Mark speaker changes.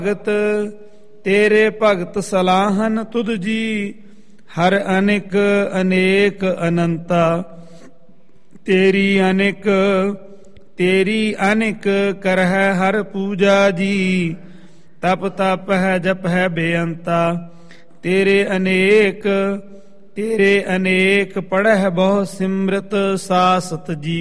Speaker 1: ਭਗਤ ਤੇਰੇ ਭਗਤ ਸਲਾਹਨ ਤੁਧ ਜੀ, ਹਰ ਅਨਿਕ ਅਨੇਕ ਅਨੰਤਾ। ਤੇਰੀ ਅਨਿਕ ਕਰਹਿ ਹਰ ਪੂਜਾ ਜੀ, ਤਪ ਤਪ ਹੈ ਜਪ ਹੈ ਬੇਅੰਤਾ। ਤੇਰੇ ਅਨੇਕ ਪੜ੍ਹੈ ਬਹੁ ਸਿਮਰਤ ਸਾਸਤ ਜੀ।